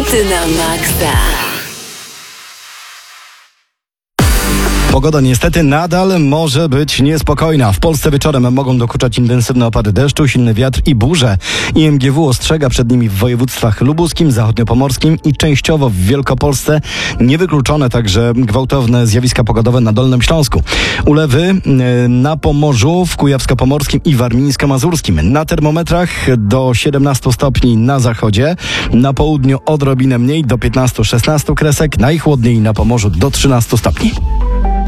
Hity na maksa. Pogoda niestety nadal może być niespokojna. W Polsce wieczorem mogą dokuczać intensywne opady deszczu, silny wiatr i burze. IMGW ostrzega przed nimi w województwach lubuskim, zachodniopomorskim i częściowo w Wielkopolsce. Niewykluczone także gwałtowne zjawiska pogodowe na Dolnym Śląsku. Ulewy na Pomorzu, w Kujawsko-Pomorskim i Warmińsko-Mazurskim. Na termometrach do 17 stopni na zachodzie, na południu odrobinę mniej, do 15-16 kresek, najchłodniej na Pomorzu do 13 stopni.